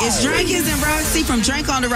It's Drankins and Roxy from Drink on the